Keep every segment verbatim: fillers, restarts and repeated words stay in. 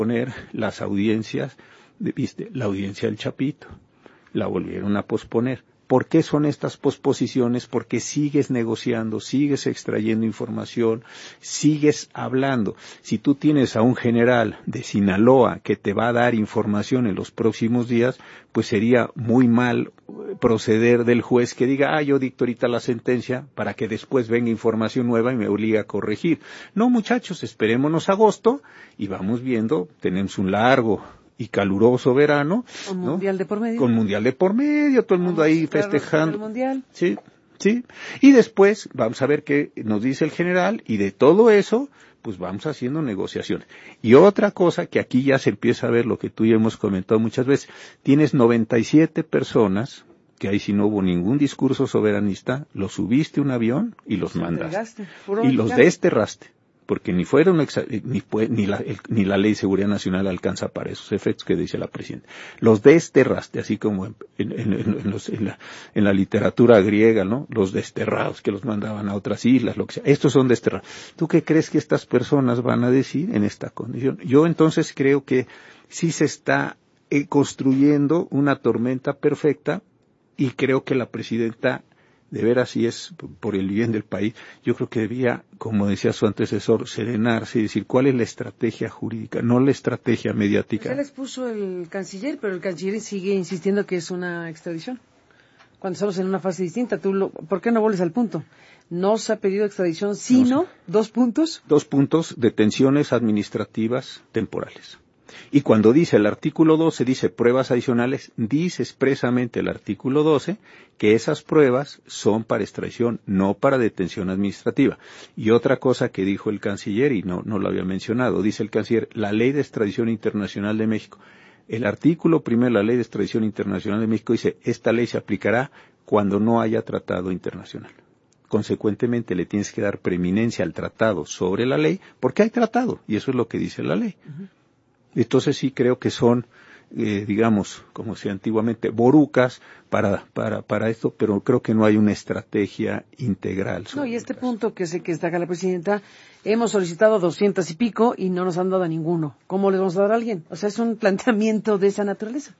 poner las audiencias, viste, la audiencia del Chapito, la volvieron a posponer. ¿Por qué son estas posposiciones? Porque sigues negociando, sigues extrayendo información, sigues hablando. Si tú tienes a un general de Sinaloa que te va a dar información en los próximos días, pues sería muy mal proceder del juez que diga, ah, yo dicto ahorita la sentencia para que después venga información nueva y me obligue a corregir. No, muchachos, esperémonos agosto y vamos viendo, tenemos un largo y caluroso verano, con ¿no? mundial de por medio. Con mundial de por medio, todo el mundo Vamos ahí festejando. El mundial. Sí, sí. Y después vamos a ver qué nos dice el general y de todo eso, pues vamos haciendo negociaciones. Y otra cosa que aquí ya se empieza a ver lo que tú y yo hemos comentado muchas veces, tienes noventa y siete personas, que ahí si no hubo ningún discurso soberanista, los subiste a un avión y los mandaste. Y los desterraste. Porque ni fueron ni, ni, la, el, ni la ley de seguridad nacional alcanza para esos efectos que dice la presidenta. Los desterraste, así como en, en, en, en, los, en, la, en la literatura griega, ¿no? Los desterrados que los mandaban a otras islas, lo que sea. Estos son desterrados. ¿Tú qué crees que estas personas van a decir en esta condición? Yo entonces creo que sí se está eh, construyendo una tormenta perfecta y creo que la presidenta, de veras, si es por el bien del país, yo creo que debía, como decía su antecesor, serenarse y decir cuál es la estrategia jurídica, no la estrategia mediática. Pues ya le expuso el canciller, pero el canciller sigue insistiendo que es una extradición. Cuando estamos en una fase distinta, tú lo, ¿por qué no vuelves al punto? No se ha pedido extradición, sino, no sé. dos puntos. Dos puntos, detenciones administrativas temporales. Y cuando dice el artículo doce, dice pruebas adicionales, dice expresamente el artículo doce que esas pruebas son para extradición, no para detención administrativa. Y otra cosa que dijo el canciller, y no, no lo había mencionado, dice el canciller, la ley de extradición internacional de México. El artículo primero de la ley de extradición internacional de México dice, esta ley se aplicará cuando no haya tratado internacional. Consecuentemente le tienes que dar preeminencia al tratado sobre la ley, porque hay tratado, y eso es lo que dice la ley. Uh-huh. Entonces sí creo que son, eh, digamos, como decía antiguamente, borucas para, para, para esto, pero creo que no hay una estrategia integral. No, y este punto que sé que destaca la presidenta, hemos solicitado doscientos y pico y no nos han dado a ninguno. ¿Cómo les vamos a dar a alguien? O sea, es un planteamiento de esa naturaleza.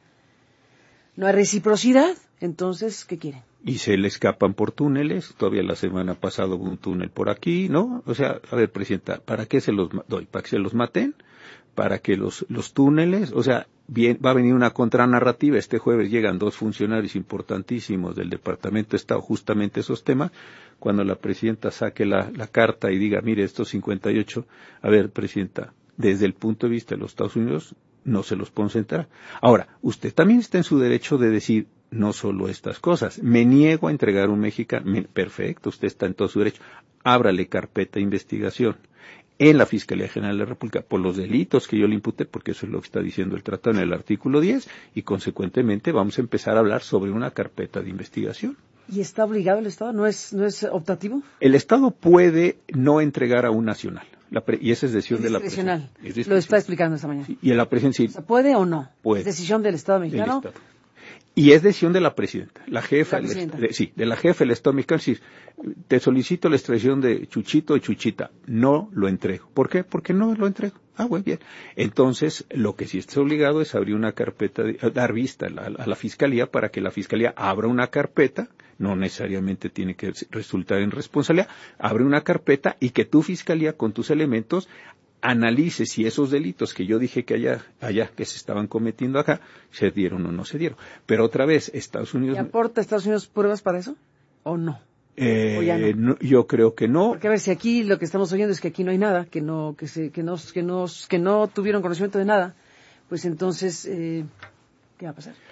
No hay reciprocidad, entonces, ¿qué quieren? Y se le escapan por túneles, todavía la semana pasada hubo un túnel por aquí, ¿no? O sea, a ver, presidenta, ¿para qué se los doy? ¿Para que se los maten? Para que los, los túneles, o sea, bien, va a venir una contranarrativa. Este jueves llegan dos funcionarios importantísimos del Departamento de Estado, justamente esos temas, cuando la presidenta saque la, la carta y diga, mire, estos cincuenta y ocho, a ver, presidenta, desde el punto de vista de los Estados Unidos, no se los concentrará. Ahora, usted también está en su derecho de decir, no solo estas cosas, me niego a entregar un mexicano, perfecto, usted está en todo su derecho, ábrale carpeta de investigación en la Fiscalía General de la República por los delitos que yo le imputé, porque eso es lo que está diciendo el tratado en el artículo diez, y consecuentemente vamos a empezar a hablar sobre una carpeta de investigación. ¿Y está obligado el Estado? ¿No es, no es optativo? El Estado puede no entregar a un nacional, la pre- y esa es decisión es de la presidencia. Es Lo está explicando esta mañana. Sí, y en la presidencia, o sea, ¿puede o no? Puede. ¿Es decisión del Estado mexicano? Del Estado. Y es decisión de la presidenta, la jefa, la presidenta. de, sí, de la jefa del Estado mexicano. Sí, te solicito la extradición de Chuchito y Chuchita. No lo entrego. ¿Por qué? Porque no lo entrego. Ah, muy bien. Entonces, lo que sí está obligado es abrir una carpeta, de, dar vista a la, a la Fiscalía para que la Fiscalía abra una carpeta. No necesariamente tiene que resultar en responsabilidad. Abre una carpeta y que tu Fiscalía, con tus elementos, analice si esos delitos que yo dije que allá, allá, que se estaban cometiendo acá, se dieron o no se dieron. Pero otra vez, Estados Unidos... ¿Y aporta Estados Unidos pruebas para eso? ¿O no? Eh, ¿O ya no? no, yo creo que no. Porque a ver, si aquí lo que estamos oyendo es que aquí no hay nada, que no, que se, que no, que no, que no tuvieron conocimiento de nada, pues entonces, eh, ¿qué va a pasar?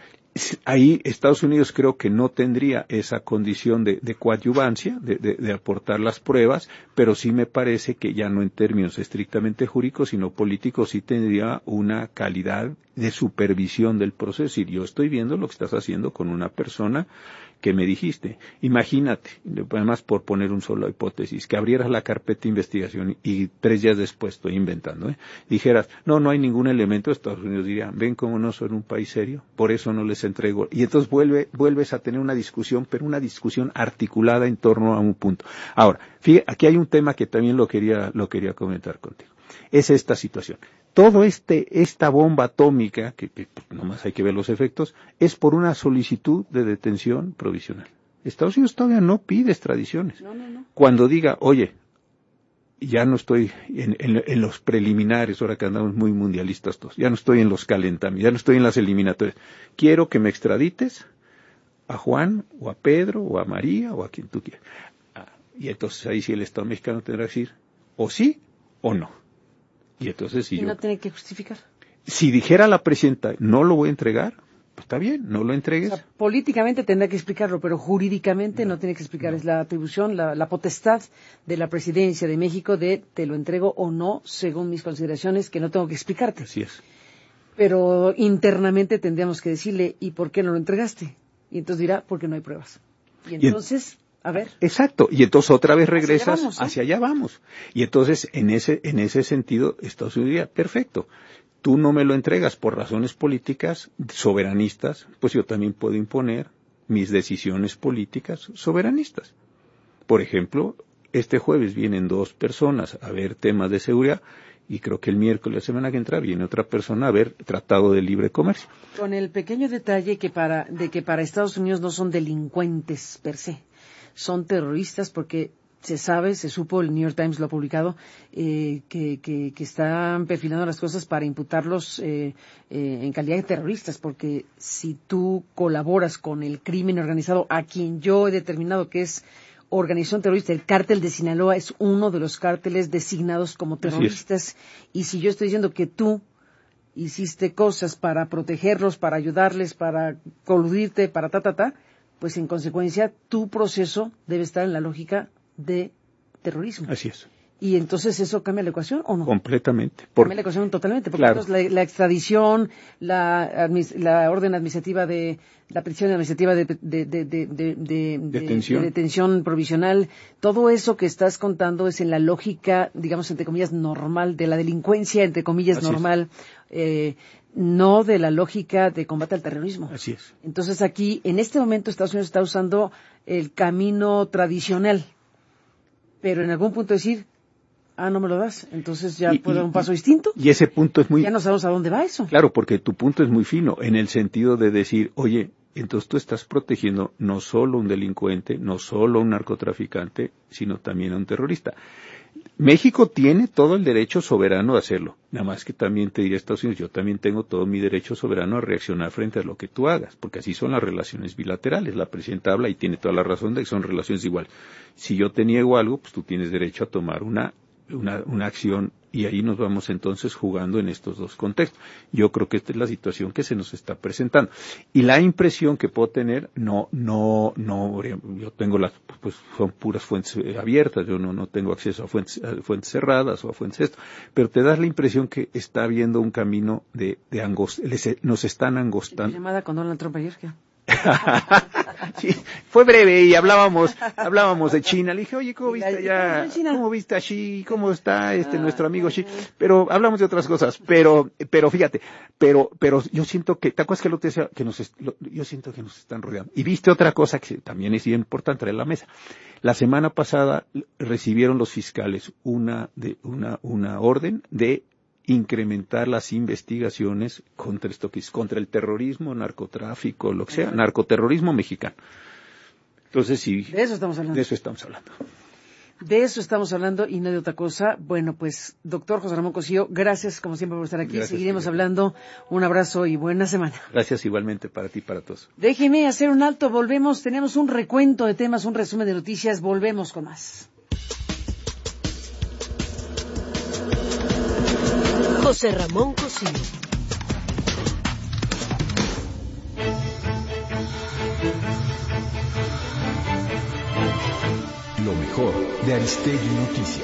Ahí Estados Unidos creo que no tendría esa condición de, de coadyuvancia, de, de, de aportar las pruebas, pero sí me parece que ya no en términos estrictamente jurídicos, sino políticos, sí tendría una calidad de supervisión del proceso. Es decir, yo estoy viendo lo que estás haciendo con una persona que me dijiste. Imagínate, además por poner un solo hipótesis, que abrieras la carpeta de investigación y tres días después, estoy inventando, ¿eh? dijeras, no, no hay ningún elemento, Estados Unidos diría, ven cómo no son un país serio, por eso no les entrego. Y entonces vuelve, vuelves a tener una discusión, pero una discusión articulada en torno a un punto. Ahora, fíjate, aquí hay un tema que también lo quería, lo quería comentar contigo. Es esta situación. todo este, esta bomba atómica, que, que nomás hay que ver los efectos, es por una solicitud de detención provisional. Estados Unidos todavía no pide extradiciones. No, no, no. Cuando diga, oye, ya no estoy en, en, en los preliminares, ahora que andamos muy mundialistas todos, ya no estoy en los calentamientos, ya no estoy en las eliminatorias, quiero que me extradites a Juan, o a Pedro, o a María, o a quien tú quieras. Ah, y entonces ahí sí el Estado mexicano tendrá que decir, o sí, o no. Y entonces si y yo... no tiene que justificar. Si dijera la presidenta, no lo voy a entregar, pues está bien, no lo entregues. O sea, políticamente tendrá que explicarlo, pero jurídicamente no, no tiene que explicar. No. Es la atribución, la, la potestad de la presidencia de México de te lo entrego o no, según mis consideraciones, que no tengo que explicarte. Así es. Pero internamente tendríamos que decirle, ¿y por qué no lo entregaste? Y entonces dirá, porque no hay pruebas. Y entonces... Y en... A ver. Exacto, y entonces otra vez regresas, hacia allá vamos, ¿eh? hacia allá vamos. Y entonces, en ese, en ese sentido, Estados Unidos diría, perfecto, tú no me lo entregas por razones políticas soberanistas, pues yo también puedo imponer mis decisiones políticas soberanistas. Por ejemplo, este jueves vienen dos personas a ver temas de seguridad, y creo que el miércoles, la semana que entra, viene otra persona a ver tratado de libre comercio. Con el pequeño detalle que para, de que para Estados Unidos no son delincuentes per se. Son terroristas porque se sabe, se supo, el New York Times lo ha publicado, eh, que, que, que están perfilando las cosas para imputarlos eh, eh, en calidad de terroristas, porque si tú colaboras con el crimen organizado, a quien yo he determinado que es organización terrorista, el cártel de Sinaloa es uno de los cárteles designados como terroristas, y si yo estoy diciendo que tú hiciste cosas para protegerlos, para ayudarles, para coludirte, para ta, ta, ta, pues en consecuencia tu proceso debe estar en la lógica de terrorismo. Así es. Y entonces eso cambia la ecuación o no. Completamente. Por... Cambia la ecuación totalmente, porque claro. entonces la, la extradición, la, la orden administrativa de, la petición administrativa de, de, de, de, de, de, detención. de detención provisional, todo eso que estás contando es en la lógica, digamos, entre comillas, normal, de la delincuencia, entre comillas, Así normal, eh, no de la lógica de combate al terrorismo. Así es. Entonces aquí, en este momento, Estados Unidos está usando el camino tradicional, pero en algún punto decir, ah, no me lo das, entonces ya y, puedo y, dar un paso distinto. Y ese punto es muy... Ya no sabemos a dónde va eso. Claro, porque tu punto es muy fino, en el sentido de decir, oye, entonces tú estás protegiendo no solo a un delincuente, no solo a un narcotraficante, sino también a un terrorista. México tiene todo el derecho soberano de hacerlo, nada más que también te diría Estados Unidos, yo también tengo todo mi derecho soberano a reaccionar frente a lo que tú hagas, porque así son las relaciones bilaterales. La presidenta habla y tiene toda la razón de que son relaciones iguales. Si yo te niego algo, pues tú tienes derecho a tomar una Una, una acción, y ahí nos vamos entonces jugando en estos dos contextos. Yo creo que esta es la situación que se nos está presentando. Y la impresión que puedo tener, no, no, no, yo tengo las, pues son puras fuentes abiertas, yo no, no tengo acceso a fuentes, a fuentes cerradas o a fuentes esto, pero te das la impresión que está habiendo un camino de, de angostura, nos están angostando. ¿La llamada con Donald Trump ayer qué? Sí, fue breve y hablábamos, hablábamos de China. Le dije, oye, ¿cómo viste ya? ¿Cómo viste a Xi? ¿Cómo está este ah, nuestro amigo Xi? Pero hablamos de otras cosas. Pero, pero fíjate, pero, pero yo siento que, ¿te acuerdas que lo te decía? Que nos, lo, yo siento que nos están rodeando. Y viste otra cosa que también es importante traer a la mesa. La semana pasada recibieron los fiscales una, de, una, una orden de incrementar las investigaciones contra esto que es contra el terrorismo, narcotráfico, lo que sea, narcoterrorismo mexicano. Entonces, sí. De eso estamos hablando. De eso estamos hablando. De eso estamos hablando y no de otra cosa. Bueno, pues, doctor José Ramón Cosío, gracias como siempre por estar aquí. Gracias, Seguiremos sí, hablando. Un abrazo y buena semana. Gracias igualmente para ti y para todos. Déjeme hacer un alto, volvemos. Tenemos un recuento de temas, un resumen de noticias. Volvemos con más. José Ramón Cosío. Lo mejor de Aristegui Noticias.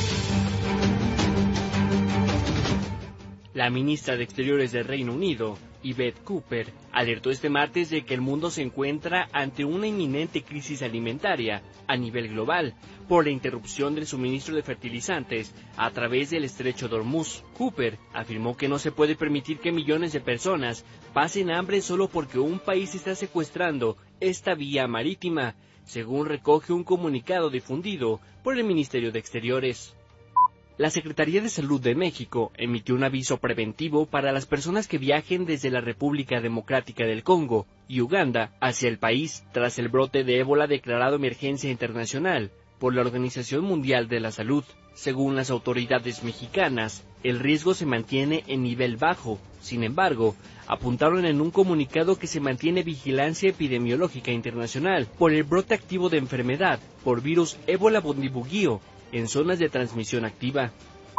La ministra de Exteriores del Reino Unido Yvette Cooper, alertó este martes de que el mundo se encuentra ante una inminente crisis alimentaria a nivel global por la interrupción del suministro de fertilizantes a través del estrecho de Hormuz. Cooper afirmó que no se puede permitir que millones de personas pasen hambre solo porque un país está secuestrando esta vía marítima, según recoge un comunicado difundido por el Ministerio de Exteriores. La Secretaría de Salud de México emitió un aviso preventivo para las personas que viajen desde la República Democrática del Congo y Uganda hacia el país tras el brote de ébola declarado emergencia internacional por la Organización Mundial de la Salud. Según las autoridades mexicanas, el riesgo se mantiene en nivel bajo. Sin embargo, apuntaron en un comunicado que se mantiene vigilancia epidemiológica internacional por el brote activo de enfermedad por virus ébola bundibugyo en zonas de transmisión activa.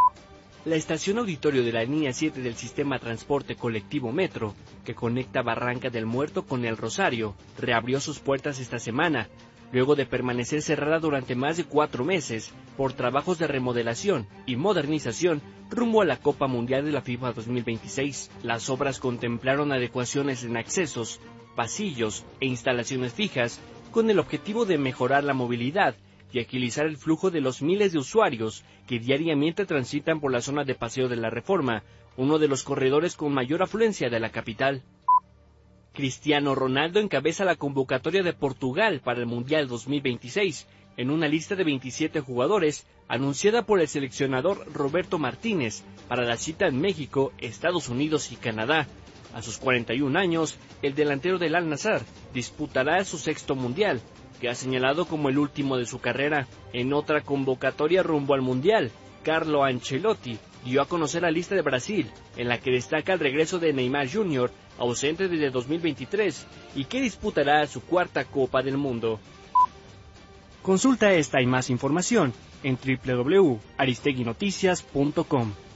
La estación auditorio de la línea siete del sistema transporte colectivo Metro, que conecta Barranca del Muerto con El Rosario, reabrió sus puertas esta semana, luego de permanecer cerrada durante más de cuatro meses por trabajos de remodelación y modernización rumbo a la Copa Mundial de la FIFA dos mil veintiséis. Las obras contemplaron adecuaciones en accesos, pasillos e instalaciones fijas, con el objetivo de mejorar la movilidad y agilizar el flujo de los miles de usuarios que diariamente transitan por la zona de Paseo de la Reforma, uno de los corredores con mayor afluencia de la capital. Cristiano Ronaldo encabeza la convocatoria de Portugal para el Mundial dos mil veintiséis, en una lista de veintisiete jugadores anunciada por el seleccionador Roberto Martínez para la cita en México, Estados Unidos y Canadá. A sus cuarenta y un años, el delantero del Al-Nassr disputará su sexto Mundial, que ha señalado como el último de su carrera. En otra convocatoria rumbo al Mundial, Carlo Ancelotti dio a conocer la lista de Brasil, en la que destaca el regreso de Neymar junior, ausente desde dos mil veintitrés, y que disputará su cuarta Copa del Mundo. Consulta esta y más información en doble u doble u doble u punto aristegui noticias punto com.